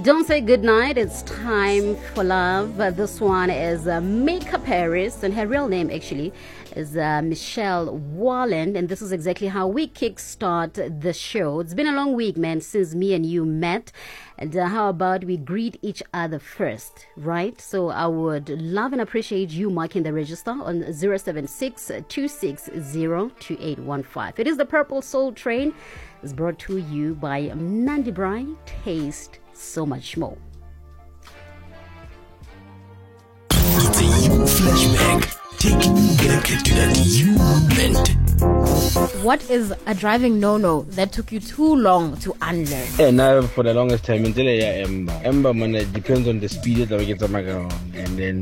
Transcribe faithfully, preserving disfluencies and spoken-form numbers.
Don't say goodnight. It's time for love. Uh, this one is uh, Makeup Paris, and her real name actually is uh, Michelle Walland, and this is exactly how we kickstart the show. It's been a long week, man, since me and you met. And uh, how about we greet each other first, right? So I would love and appreciate you marking the register on zero seven six, two six zero, two eight one five. It is the Purple Soul Train. It's brought to you by Nandi Brai. Taste so much more. It's a you flashback. Take you back to that you moment. What is a driving no-no that took you too long to unlearn? Yeah, now for the longest time until I Ember. Ember, man, it depends on the speed that we get on my ground, and then